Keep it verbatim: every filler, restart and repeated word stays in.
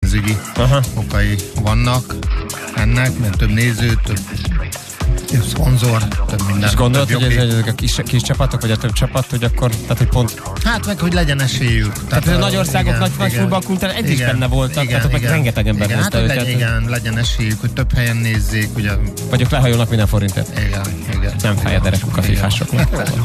pénzügyi Aha. okai vannak ennek, mert több néző, több több szponzor, több minden. És gondolod, hogy ezek a kis, kis csapatok, vagy a több csapat, hogy akkor, tehát hogy pont... Hát meg, hogy legyen esélyük. Tehát, tehát a nagy országok, igen, nagy, nagy futballkultúrán egy is benne voltak, igen, tehát meg rengeteg ember igen, nézte hát, őket. Legyen, igen, legyen esélyük, hogy több helyen nézzék, ugye... Vagyok lehajolnak minden forintért. Igen, igen. Nem fáj a derekuk a fifásoknak.